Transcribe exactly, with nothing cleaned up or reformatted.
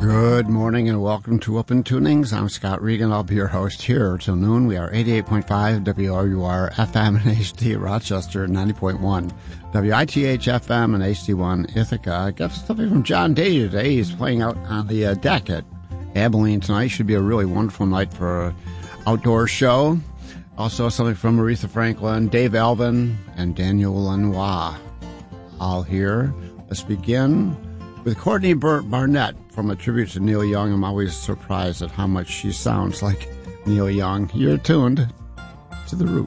Good morning and welcome to Open Tunings. I'm Scott Regan. I'll be your host here till noon. We are eighty-eight point five W R U R F M and H D Rochester, ninety point one W I T H F M and H D one Ithaca. I got something from John Day today. He's playing out on the uh, deck at Abilene tonight. Should be a really wonderful night for an outdoor show. Also something from Aretha Franklin, Dave Alvin, and Daniel Lanois. All here. Let's begin with Courtney Barnett from a tribute to Neil Young. I'm always surprised at how much she sounds like Neil Young. You're tuned to The Root.